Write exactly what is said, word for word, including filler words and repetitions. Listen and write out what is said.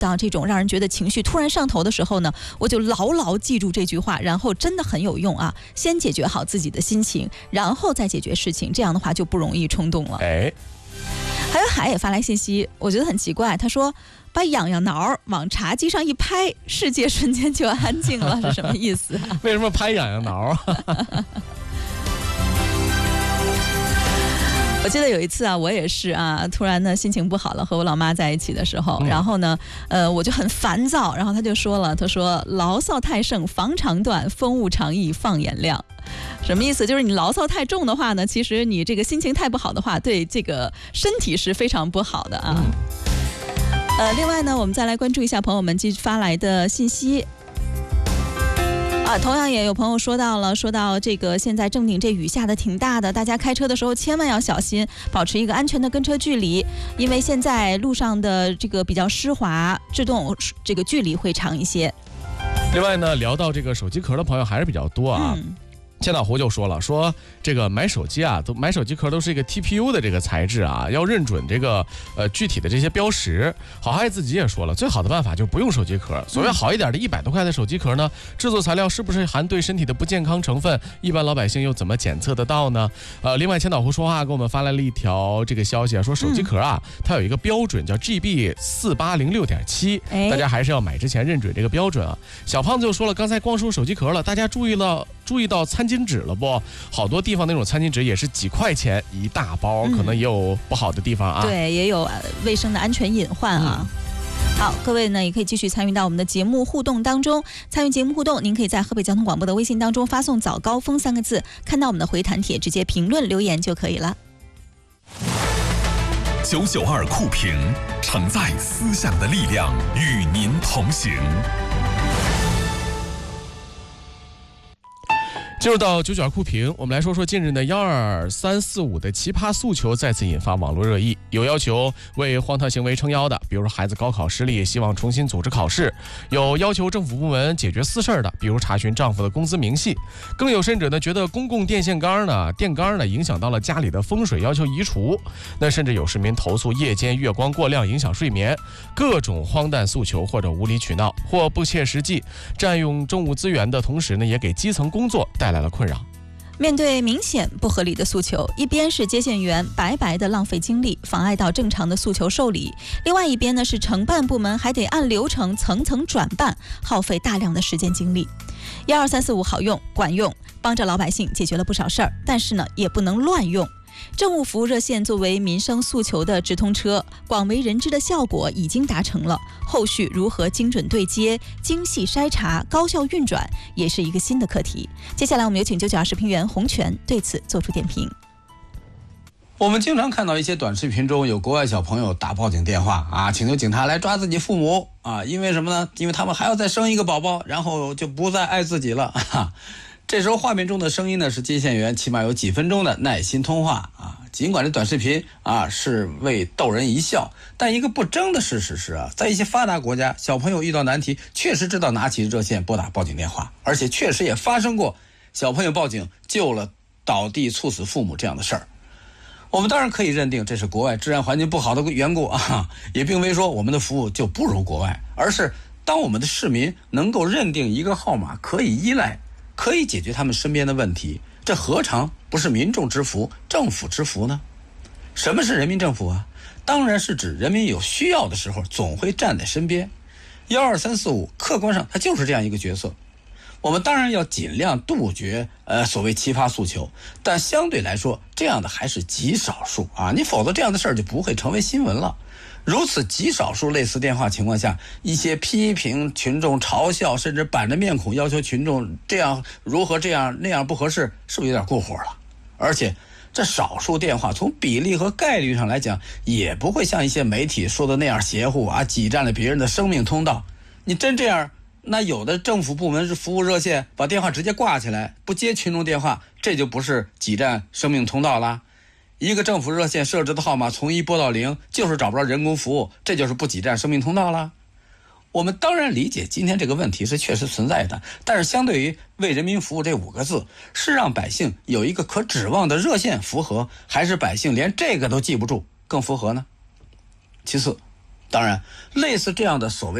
到这种让人觉得情绪突然上头的时候呢，我就牢牢记住这句话，然后真的很有用啊！先解决好自己的心情，然后再解决事情，这样的话就不容易冲动了。 哎， 还有海也发来信息，我觉得很奇怪，他说把痒痒挠往茶几上一拍，世界瞬间就安静了，是什么意思啊？ 为什么拍痒痒挠？ 我记得有一次啊，我也是啊，突然呢心情不好了，和我老妈在一起的时候，然后呢，呃，我就很烦躁，然后他就说了，他说牢骚太盛，防肠断，风物长宜放眼量。什么意思？就是你牢骚太重的话呢，其实你这个心情太不好的话，对这个身体是非常不好的啊。呃，另外呢，我们再来关注一下朋友们寄发来的信息。啊，同样也有朋友说到了，说到这个现在正鼎这雨下的挺大的，大家开车的时候千万要小心，保持一个安全的跟车距离，因为现在路上的这个比较湿滑，制动这个距离会长一些。 另外呢，聊到这个手机壳的朋友还是比较多啊。嗯，千岛湖就说了，说这个买手机啊，都买手机壳都是一个 T P U 的这个材质啊，要认准这个呃具体的这些标识。好嗨自己也说了，最好的办法就不用手机壳。所谓好一点的一百多块的手机壳呢，制作材料是不是含对身体的不健康成分？一般老百姓又怎么检测得到呢？呃，另外千岛湖说话给我们发来了一条这个消息啊，说手机壳啊，它有一个标准叫 G B 四八零六点七，大家还是要买之前认准这个标准啊。小胖子就说了，刚才光说手机壳了，大家注意了。注意到餐巾纸了不？好多地方那种餐巾纸也是几块钱一大包，嗯、可能也有不好的地方啊。 对，也有卫生的安全隐患啊。嗯、好，各位呢也可以继续参与到我们的节目互动当中。参与节目互动，您可以在河北交通广播的微信当中发送"早高峰"三个字，看到我们的回弹帖，直接评论留言就可以了。 九九二酷评，承载思想的力量，与您同行。 进入到九九二酷评，我们来说说近日呢，幺二三四五的奇葩诉求再次引发网络热议。有要求为荒唐行为撑腰的，比如说孩子高考失利，希望重新组织考试；有要求政府部门解决私事的，比如查询丈夫的工资明细；更有甚者呢，觉得公共电线杆呢、电杆呢影响到了家里的风水，要求移除。那甚至有市民投诉夜间月光过亮影响睡眠，各种荒诞诉求或者无理取闹或不切实际，占用政务资源的同时呢，也给基层工作带来了困扰。 面对明显不合理的诉求，一边是接线员白白的浪费精力，妨碍到正常的诉求受理；另外一边呢是承办部门还得按流程层层转办，耗费大量的时间精力。一二三四五好用管用，帮着老百姓解决了不少事儿，但是呢也不能乱用。政务服务热线作为民生诉求的直通车，广为人知的效果已经达成了，后续如何精准对接、精细筛查、高效运转，也是一个新的课题。接下来我们有请九九二视频员洪泉对此做出点评。 我们经常看到一些短视频中有国外小朋友打报警电话啊，请求警察来抓自己父母啊，因为什么呢？因为他们还要再生一个宝宝，然后就不再爱自己了。啊这时候画面中的声音呢是接线员起码有几分钟的耐心通话啊，尽管这短视频啊是为逗人一笑，但一个不争的事实是啊，在一些发达国家，小朋友遇到难题确实知道拿起热线拨打报警电话，而且确实也发生过小朋友报警救了倒地猝死父母这样的事儿。我们当然可以认定这是国外治安环境不好的缘故啊，也并非说我们的服务就不如国外，而是当我们的市民能够认定一个号码可以依赖，可以解决他们身边的问题，这何尝不是民众之福、政府之福呢？什么是人民政府啊？当然是指人民有需要的时候总会站在身边。一二三四五客观上它就是这样一个角色。我们当然要尽量杜绝呃所谓奇葩诉求，但相对来说这样的还是极少数啊，你否则这样的事儿就不会成为新闻了。如此极少数类似电话情况下，一些批评群众、嘲笑甚至板着面孔要求群众这样如何这样那样不合适，是不是有点过火了？而且这少数电话从比例和概率上来讲，也不会像一些媒体说的那样邪乎啊，挤占了别人的生命通道。你真这样，那有的政府部门是服务热线把电话直接挂起来，不接群众电话，这就不是挤占生命通道啦。一个政府热线设置的号码从一拨到零，就是找不着人工服务，这就是不挤占生命通道啦。我们当然理解今天这个问题是确实存在的，但是相对于为人民服务这五个字，是让百姓有一个可指望的热线符合，还是百姓连这个都记不住更符合呢？其次， 当然，类似这样的所谓